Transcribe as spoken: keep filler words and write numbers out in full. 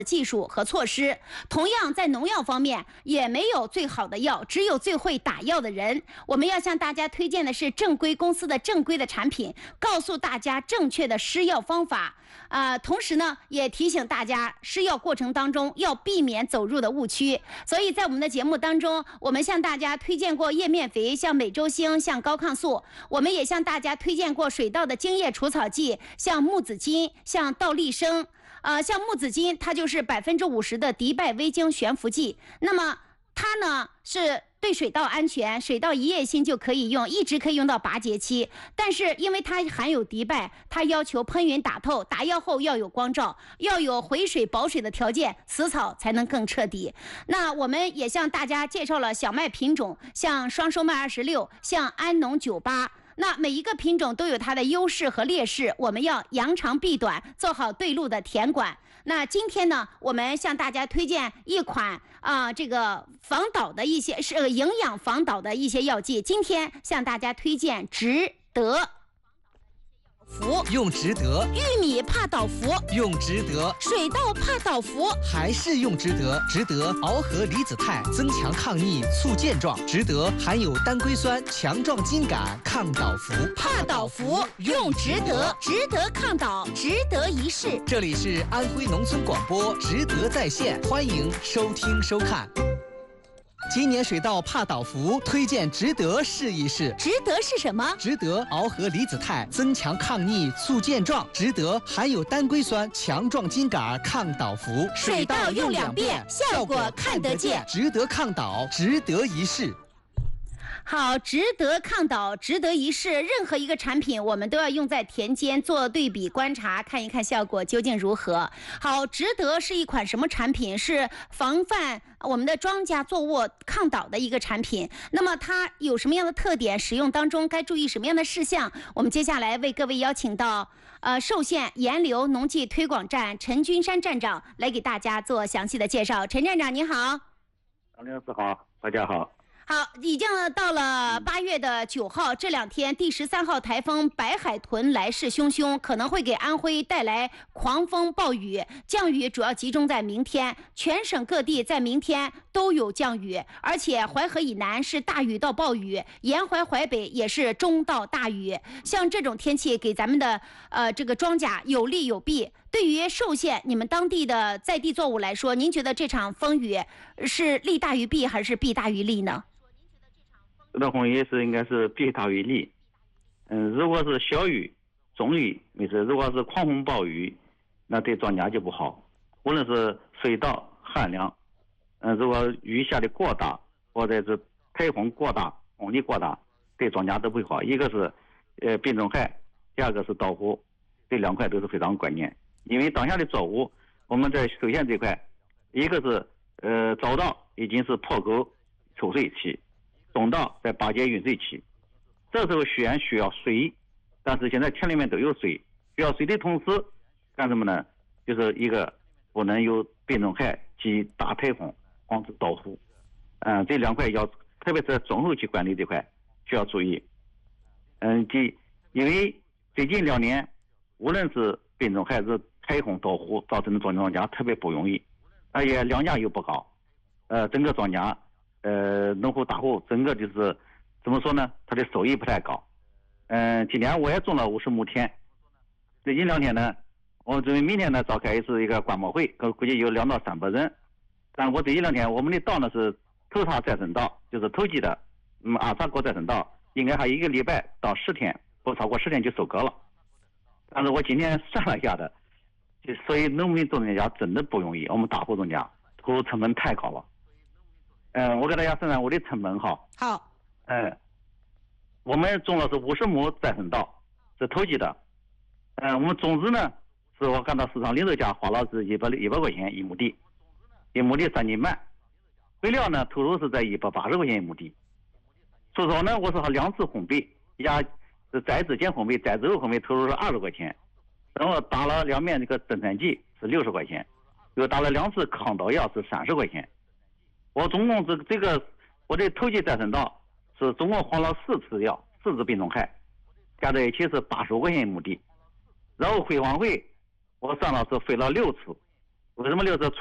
技术和措施。同样，在农药方面也没有最好的药，只有最会打药的人。我们要向大家推荐的是正规公司的正规的产品，告诉大家正确的施药方法。呃，同时呢，也提醒大家施药过程当中要避免走入的误区。所以在我们的节目当中，我们向大家推荐过叶面肥，像美洲星，像高抗素；我们也向大家推荐过水稻的精液除草剂，像木子金，像稻利生。呃，像木子金，它就是百分之五十的迪拜微晶悬浮剂。那么它呢是对水稻安全，水稻一叶心就可以用，一直可以用到八节期。但是因为它含有迪拜，它要求喷匀打透，打药后要有光照，要有回水保水的条件，死草才能更彻底。那我们也向大家介绍了小麦品种，像双收麦二十六，像安农九八。那每一个品种都有它的优势和劣势，我们要扬长避短，做好对路的田管。那今天呢，我们向大家推荐一款啊、呃，这个防倒的一些是、呃、营养防倒的一些药剂。今天向大家推荐值得服， 用值得； 玉米怕倒伏， 用值得； 水稻怕倒伏， 还是用值得。值得螯合离子肽，增强抗逆，促健壮。值得含有单硅酸，强壮筋杆，抗倒伏。 怕倒伏用值得，值得抗倒，值得一试。 这里是安徽农村广播，值得在线，欢迎收听收看。今年水稻怕倒伏，推荐值得试一试。 值得是什么？ 值得螯合离子肽，增强抗逆，促健壮。值得含有单硅酸，强壮筋杆，抗倒伏。 水稻用两遍，效果看得见。 值得抗倒，值得一试。 好，值得抗倒，值得一试。任何一个产品，我们都要用在田间做对比观察，看一看效果究竟如何。好，值得是一款什么产品？是防范我们的庄稼作物抗倒的一个产品。那么它有什么样的特点？使用当中该注意什么样的事项？我们接下来为各位邀请到呃寿县盐流农技推广站陈君山站长来给大家做详细的介绍。陈站长，你好。 张律师好，大家好。 好，已经到了八月的九号，这两天第十三号台风白海豚来势汹汹，可能会给安徽带来狂风暴雨，降雨主要集中在明天，全省各地在明天都有降雨，而且淮河以南是大雨到暴雨，沿淮淮北也是中到大雨。像这种天气给咱们的呃这个庄稼有利有弊。对于寿县你们当地的在地作物来说，您觉得这场风雨是利大于弊还是弊大于利呢？ 这场风雨是应该是弊大于利。嗯，如果是小雨、中雨没事；如果是狂风暴雨，那对庄稼就不好。无论是水稻、旱粮，嗯，如果雨下的过大，或者是台风过大、风力过大，对庄稼都不好。一个是呃病虫害，第二个是倒伏，这两块都是非常关键。因为当下的作物，我们在寿县这块，一个是呃早稻已经是破沟抽穗期，中稻在八节运穗期，这时候虽然需要水，但是现在田里面都有水，需要水的同时干什么呢？就是一个不能有病虫害及大台风，防止倒伏。嗯，这两块要，特别是中后期管理这块需要注意。嗯，即因为最近两年，无论是病虫害是台风倒伏造成的庄庄稼特别不容易，而且粮价又不高，呃，整个庄稼，呃，农户大户整个就是怎么说呢？他的收益不太高。嗯、呃，今年我也种了五十亩田，最近两天呢，我准备明天呢召开一次一个观摩会，估计有两到三百人。但我最近两天我们的稻呢是头茬再生稻，就是头季的，嗯，阿萨国再生稻，应该还有一个礼拜到十天，不超过十天就收割了。但是我今天算了一下的，就所以农民种庄稼真的不容易，我们大户种家投入成本太高了。嗯、呃，我给大家算算我的成本哈。 好。 嗯、呃，我们种了是五十亩再生稻，是头季的。嗯、呃，我们种子呢，是我看到市场零售价花了是一百一百块钱一亩地，一亩地三斤半。肥料呢，投入是在一百八十块钱一亩地。除草呢，我是两次烘焙，压是栽之前烘焙，栽之后烘焙投入是二十块钱，然后打了两面这个增产剂是六十块钱，又打了两次抗倒药是三十块钱。我总共这这个我这头季再生稻是总共换了四次药，四次病虫害，加在一起是八十五块钱一亩地。然后辉煌会我算了是飞了六次， 为什么留着